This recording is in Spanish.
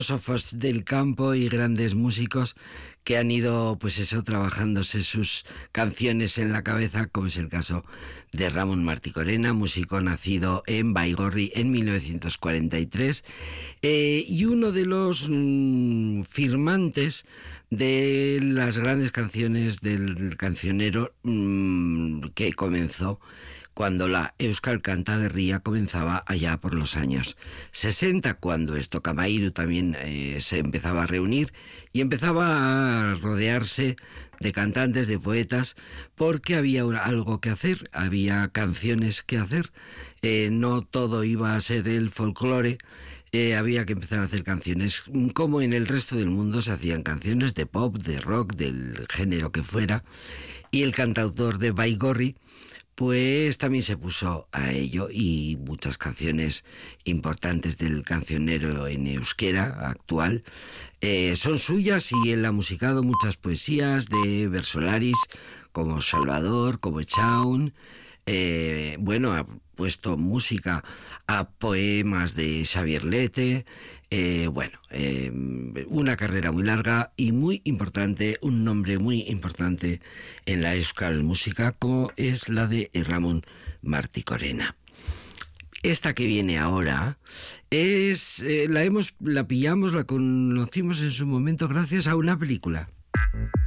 Filósofos del campo y grandes músicos que han ido, pues eso, trabajándose sus canciones en la cabeza, como es el caso de Ramón Martí-Corena, músico nacido en Baigorri en 1943, y uno de los firmantes de las grandes canciones del cancionero que comenzó cuando la Euskal Kantaberria comenzaba allá por los años 60, cuando Estocamairu también se empezaba a reunir y empezaba a rodearse de cantantes, de poetas, porque había algo que hacer, había canciones que hacer, no todo iba a ser el folclore. Había que empezar a hacer canciones como en el resto del mundo se hacían canciones de pop, de rock, del género que fuera, y el cantautor de Baigorri pues también se puso a ello, y muchas canciones importantes del cancionero en euskera actual son suyas, y él ha musicado muchas poesías de Versolaris como Salvador, como Echaun. Bueno, ha puesto música a poemas de Xavier Lete. Una carrera muy larga y muy importante, un nombre muy importante en la Euskal Música, como es la de Ramón Martí-Corena. Esta que viene ahora la conocimos en su momento gracias a una película.